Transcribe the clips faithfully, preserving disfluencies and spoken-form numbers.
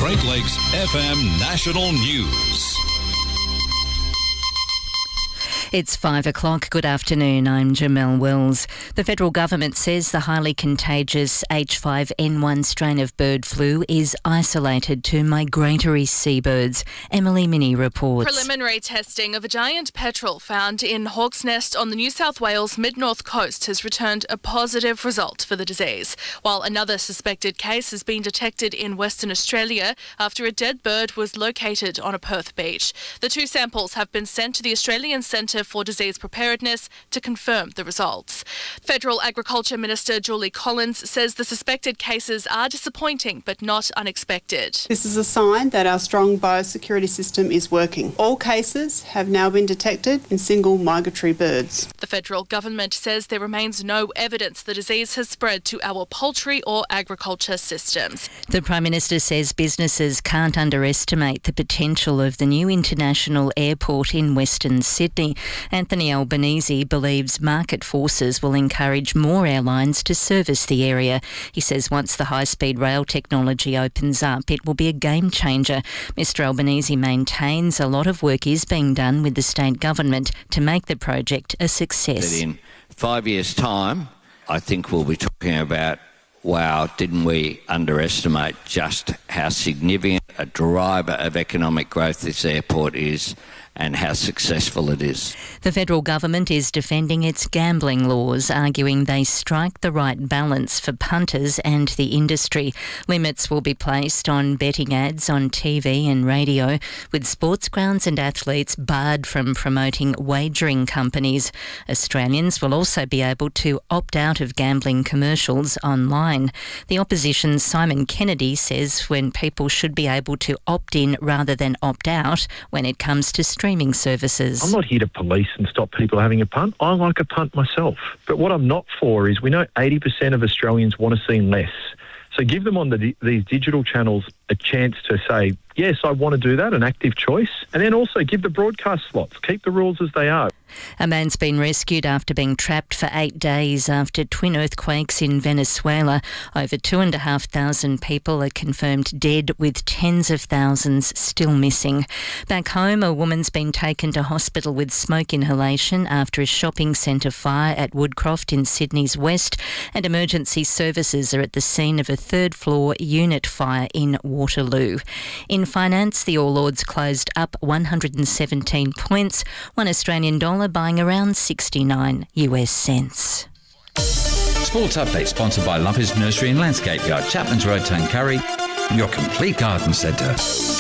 Great Lakes F M National News. It's five o'clock. Good afternoon. I'm Jamelle Wells. The federal government says the highly contagious H five N one strain of bird flu is isolated to migratory seabirds. Emily Minnie reports. Preliminary testing of a giant petrel found in Hawk's Nest on the New South Wales mid-north coast has returned a positive result for the disease, while another suspected case has been detected in Western Australia after a dead bird was located on a Perth beach. The two samples have been sent to the Australian Centre for Disease Preparedness to confirm the results. Federal Agriculture Minister Julie Collins says the suspected cases are disappointing but not unexpected. This is a sign that our strong biosecurity system is working. All cases have now been detected in single migratory birds. The federal government says there remains no evidence the disease has spread to our poultry or agriculture systems. The Prime Minister says businesses can't underestimate the potential of the new international airport in Western Sydney. Anthony Albanese believes market forces will encourage more airlines to service the area. He says once the high-speed rail technology opens up, it will be a game changer. Mr Albanese maintains a lot of work is being done with the state government to make the project a success. That in five years' time, I think we'll be talking about, wow, didn't we underestimate just how significant a driver of economic growth this airport is and how successful it is. The federal government is defending its gambling laws, arguing they strike the right balance for punters and the industry. Limits will be placed on betting ads on T V and radio, with sports grounds and athletes barred from promoting wagering companies. Australians will also be able to opt out of gambling commercials online. The opposition's Simon Kennedy says when people should be able to opt in rather than opt out when it comes to streaming services. I'm not here to police and stop people having a punt. I like a punt myself. But what I'm not for is we know eighty percent of Australians want to see less. So give them on the, these digital channels a chance to say, yes, I want to do that, an active choice. And then also give the broadcast slots. Keep the rules as they are. A man's been rescued after being trapped for eight days after twin earthquakes in Venezuela. Over two and a half thousand people are confirmed dead, with tens of thousands still missing. Back home, a woman's been taken to hospital with smoke inhalation after a shopping centre fire at Woodcroft in Sydney's west, and emergency services are at the scene of a third floor unit fire in Waterloo. In finance, the All Ords closed up one hundred seventeen points, one Australian dollar buying around sixty-nine US cents. Sports update sponsored by Lumpers Nursery and Landscape Yard, Chapman's Road, Tuncurry, your complete garden centre.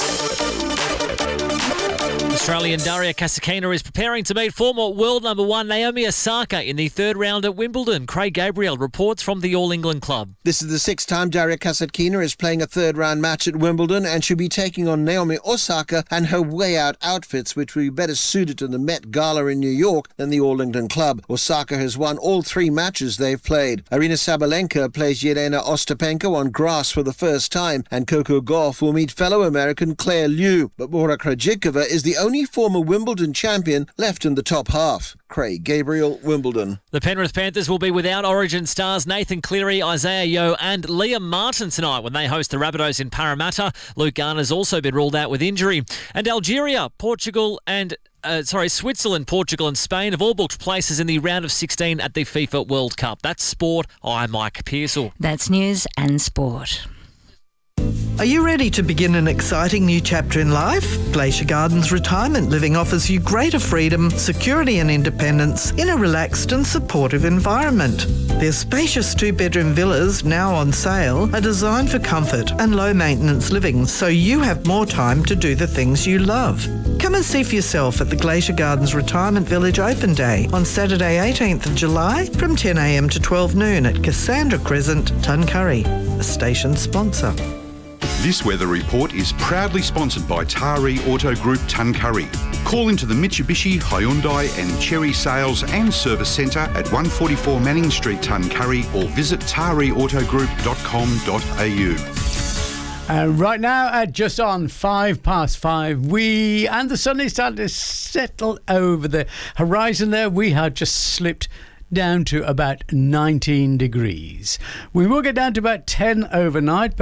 Australian Daria Kasatkina is preparing to meet former world number one Naomi Osaka in the third round at Wimbledon. Craig Gabriel reports from the All England Club. This is the sixth time Daria Kasatkina is playing a third round match at Wimbledon, and she'll be taking on Naomi Osaka and her way out outfits, which will be better suited to the Met Gala in New York than the All England Club. Osaka has won all three matches they've played. Arina Sabalenka plays Yelena Ostapenko on grass for the first time, and Coco Gauff will meet fellow American Claire Liu. But Bora Krejcikova is the only former Wimbledon champion left in the top half. Craig Gabriel, Wimbledon. The Penrith Panthers will be without Origin stars Nathan Cleary, Isaiah Yeo and Liam Martin tonight when they host the Rabbitohs in Parramatta. Luke Garner's also been ruled out with injury. And Algeria, Portugal and Uh, sorry, Switzerland, Portugal and Spain have all booked places in the round of sixteen at the FIFA World Cup. That's sport. I'm Mike Pearsall. That's news and sport. Are you ready to begin an exciting new chapter in life? Glacier Gardens Retirement Living offers you greater freedom, security and independence in a relaxed and supportive environment. Their spacious two-bedroom villas, now on sale, are designed for comfort and low-maintenance living, so you have more time to do the things you love. Come and see for yourself at the Glacier Gardens Retirement Village Open Day on Saturday eighteenth of July from ten a m to twelve noon at Cassandra Crescent, Tuncurry, a station sponsor. This weather report is proudly sponsored by Taree Auto Group Tuncurry. Call into the Mitsubishi, Hyundai and Chery Sales and Service Centre at one forty-four Manning Street, Tuncurry, or visit taree auto group dot com dot a u. Uh, right now, at just on five past five, we and the sun is starting to settle over the horizon there. We have just slipped down to about nineteen degrees. We will get down to about ten overnight, but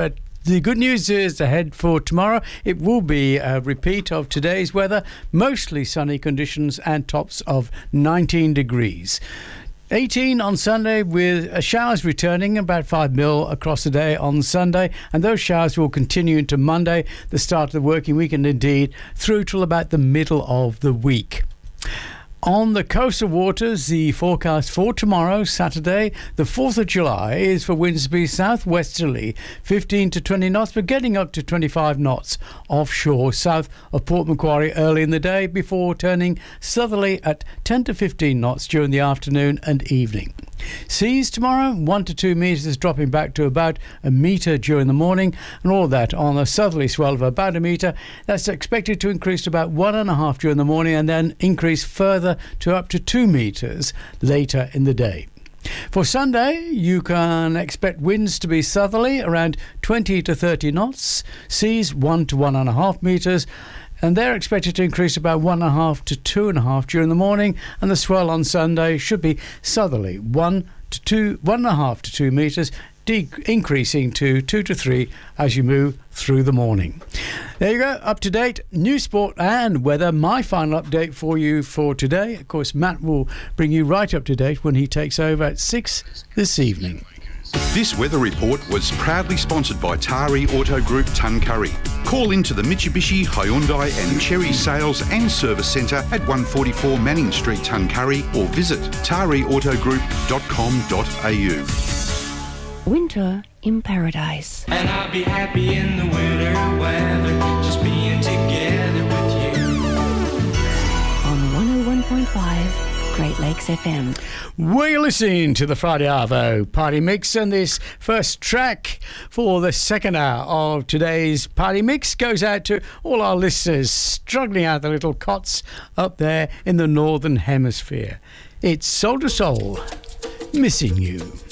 The good news is ahead for tomorrow. It will be a repeat of today's weather, mostly sunny conditions and tops of nineteen degrees. eighteen on Sunday with showers returning, about five mil across the day on Sunday, and those showers will continue into Monday, the start of the working week, and indeed through till about the middle of the week. On the coastal waters, the forecast for tomorrow, Saturday, the fourth of July, is for winds to be southwesterly, fifteen to twenty knots, but getting up to twenty-five knots offshore, south of Port Macquarie early in the day, before turning southerly at ten to fifteen knots during the afternoon and evening. Seas tomorrow, one to two metres, dropping back to about a metre during the morning, and all that on a southerly swell of about a metre. That's expected to increase to about one and a half during the morning, and then increase further to up to two metres later in the day. For Sunday, you can expect winds to be southerly, around twenty to thirty knots, seas one to one and a half metres, and they're expected to increase about one and a half to two and a half during the morning, and the swell on Sunday should be southerly, one to two, one and a half to two metres, de- increasing to two to three as you move through the morning. There you go, up to date news, sport and weather. My final update for you for today. Of course, Matt will bring you right up to date when he takes over at six this evening. This weather report was proudly sponsored by Tari Auto Group Tuncurry. Call into the Mitsubishi, Hyundai and Cherry Sales and Service Centre at one forty-four Manning Street, Tuncurry, or visit tari auto group dot com dot a u. Winter in Paradise. And I'll be happy in the winter weather, just being together with you. On one oh one point five Great Lakes F M. We're listening to the Friday Arvo Party Mix, and this first track for the second hour of today's Party Mix goes out to all our listeners struggling out the little cots up there in the Northern Hemisphere. It's Soul to Soul, Missing You.